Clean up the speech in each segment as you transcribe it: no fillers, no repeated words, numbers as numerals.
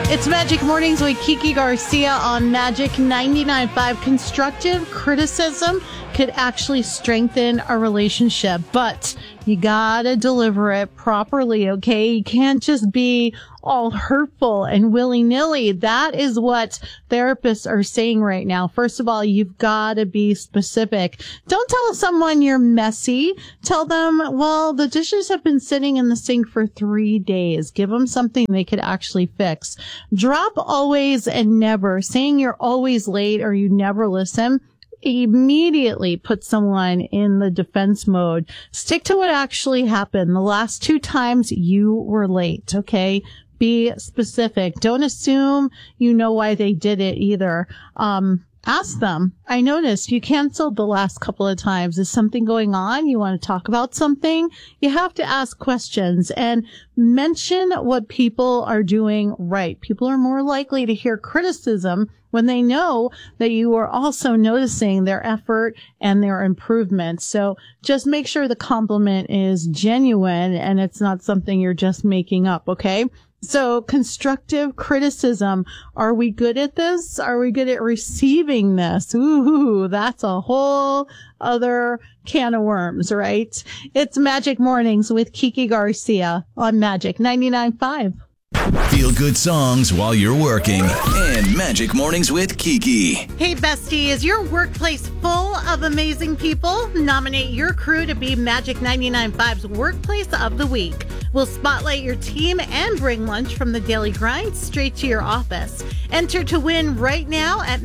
It's Magic Mornings with Kiki Garcia on Magic 99.5. Constructive criticism could actually strengthen a relationship, but you gotta deliver it properly, okay? You can't just be all hurtful and willy-nilly. That is what therapists are saying right now. First of all, you've gotta be specific. Don't tell someone you're messy. Tell them, well, the dishes have been sitting in the sink for 3 days. Give them something they could actually fix. Drop always and never. Saying you're always late or you never listen immediately put someone in the defense mode. Stick to what actually happened. The last 2 times you were late, okay? Be specific. Don't assume you know why they did it either. Ask them. I noticed you canceled the last couple of times. Is something going on? You want to talk about something? You have to ask questions and mention what people are doing right. People are more likely to hear criticism when they know that you are also noticing their effort and their improvement. So just make sure the compliment is genuine and it's not something you're just making up, okay? So constructive criticism. Are we good at this? Are we good at receiving this? Ooh, that's a whole other can of worms, right? It's Magic Mornings with Kiki Garcia on Magic 99.5. Feel good songs while you're working and Magic Mornings with Kiki. Hey, bestie, is your workplace full of amazing people? Nominate your crew to be Magic 99.5's Workplace of the Week. We'll spotlight your team and bring lunch from the daily grind straight to your office. Enter to win right now at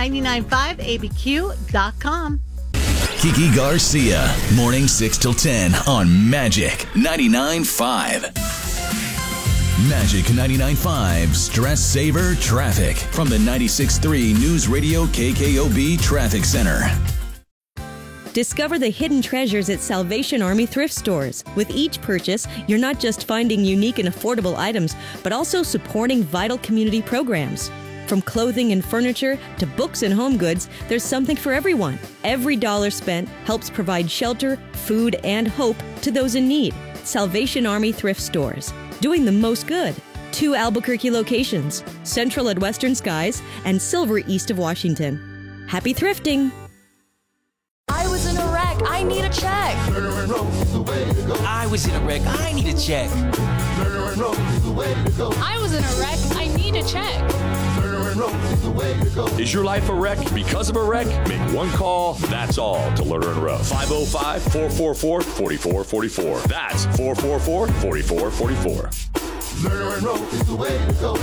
magic995abq.com. Kiki Garcia, morning 6 till 10 on Magic 99.5. Magic 99.5 Stress Saver Traffic from the 96.3 News Radio KKOB Traffic Center. Discover the hidden treasures at Salvation Army thrift stores. With each purchase, you're not just finding unique and affordable items, but also supporting vital community programs. From clothing and furniture to books and home goods, there's something for everyone. Every dollar spent helps provide shelter, food, and hope to those in need. Salvation Army thrift stores, doing the most good. 2 Albuquerque locations, Central at Western Skies and Silver east of Washington. Happy thrifting! I was in a wreck. I need a check. I was in a wreck. I need a check. I was in a wreck. I need a check. Is your life a wreck because of a wreck? Make one call, that's all, to Lerner and Rowe. 505-444-4444. That's 444-4444. Lerner and Rowe is the way to go.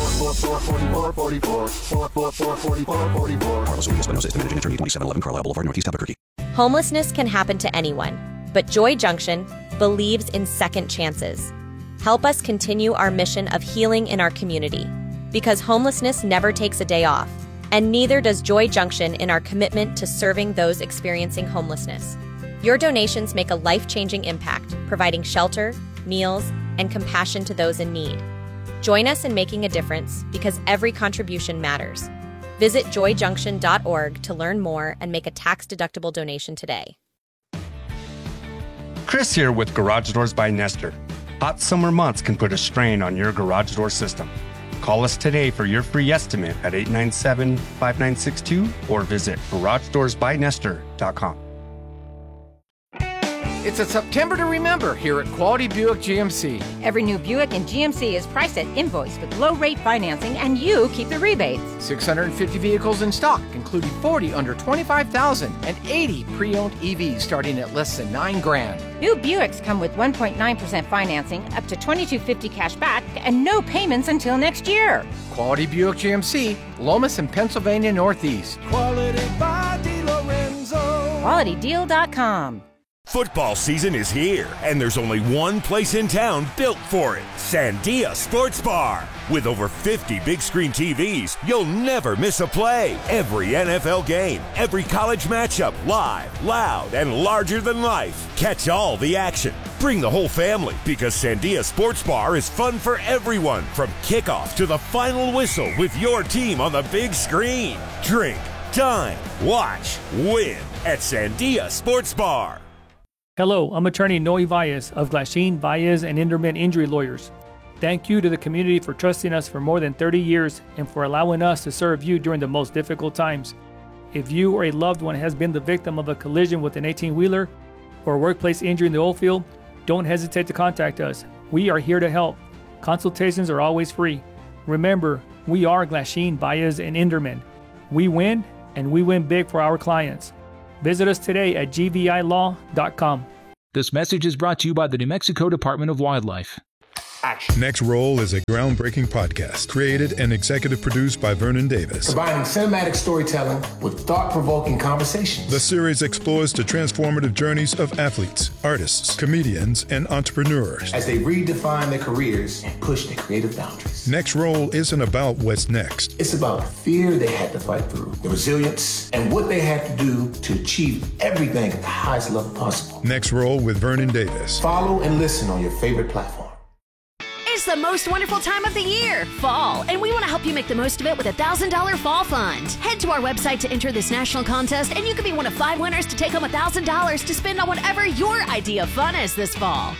444-4444. Carlos Urias Espinosa is the managing attorney, 2711 Carlisle Boulevard, Northeast Albuquerque. Homelessness can happen to anyone, but Joy Junction believes in second chances. Help us continue our mission of healing in our community, because homelessness never takes a day off, and neither does Joy Junction in our commitment to serving those experiencing homelessness. Your donations make a life-changing impact, providing shelter, meals, and compassion to those in need. Join us in making a difference, because every contribution matters. Visit joyjunction.org to learn more and make a tax-deductible donation today. Chris here with Garage Doors by Nestor. Hot summer months can put a strain on your garage door system. Call us today for your free estimate at 897-5962 or visit GarageDoorsByNestor.com. It's a September to remember here at Quality Buick GMC. Every new Buick in GMC is priced at invoice with low-rate financing, and you keep the rebates. 650 vehicles in stock, including 40 under $25,000 and 80 pre-owned EVs starting at less than $9,000. New Buicks come with 1.9% financing, up to $2,250 cash back, and no payments until next year. Quality Buick GMC, Lomas and Pennsylvania Northeast. Quality by DiLorenzo. QualityDeal.com. Football season is here, and there's only one place in town built for it, Sandia Sports Bar. With over 50 big screen TVs, you'll never miss a play. Every NFL game, every college matchup, live, loud, and larger than life. Catch all the action. Bring the whole family, because Sandia Sports Bar is fun for everyone, from kickoff to the final whistle with your team on the big screen. Drink, dine, watch, win at Sandia Sports Bar. Hello, I'm attorney Noe Valles of Glasheen, Valles, and Inderman Injury Lawyers. Thank you to the community for trusting us for more than 30 years and for allowing us to serve you during the most difficult times. If you or a loved one has been the victim of a collision with an 18-wheeler or a workplace injury in the oil field, don't hesitate to contact us. We are here to help. Consultations are always free. Remember, we are Glasheen, Baez, and Inderman. We win, and we win big for our clients. Visit us today at gvilaw.com. This message is brought to you by the New Mexico Department of Wildlife. Action. Next Roll is a groundbreaking podcast created and executive produced by Vernon Davis. Combining cinematic storytelling with thought-provoking conversations. The series explores the transformative journeys of athletes, artists, comedians, and entrepreneurs as they redefine their careers and push their creative boundaries. Next Roll isn't about what's next. It's about the fear they had to fight through, the resilience, and what they had to do to achieve everything at the highest level possible. Next Roll with Vernon Davis. Follow and listen on your favorite platform. It's the most wonderful time of the year, fall, and we want to help you make the most of it with a $1,000 fall fund. Head to our website to enter this national contest, and you could be one of 5 winners to take home $1,000 to spend on whatever your idea of fun is this fall.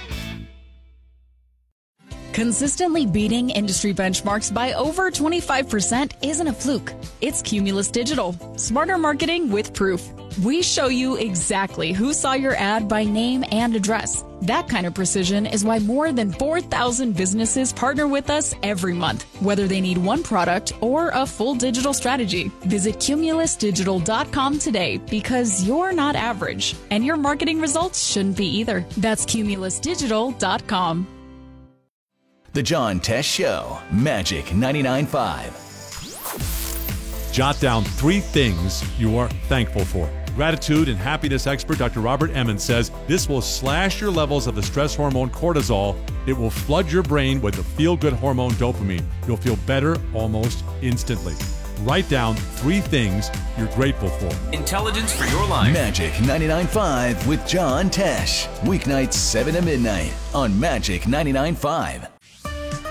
Consistently beating industry benchmarks by over 25% isn't a fluke. It's Cumulus Digital. Smarter marketing with proof. We show you exactly who saw your ad by name and address. That kind of precision is why more than 4,000 businesses partner with us every month, whether they need one product or a full digital strategy. Visit cumulusdigital.com today because you're not average, and your marketing results shouldn't be either. That's cumulusdigital.com. The John Test Show, Magic 99.5. Jot down 3 things you are thankful for. Gratitude and happiness expert Dr. Robert Emmons says this will slash your levels of the stress hormone cortisol. It will flood your brain with the feel-good hormone dopamine. You'll feel better almost instantly. Write down 3 things you're grateful for. Intelligence for your life. Magic 99.5 with John Tesh. Weeknights 7 to midnight on Magic 99.5.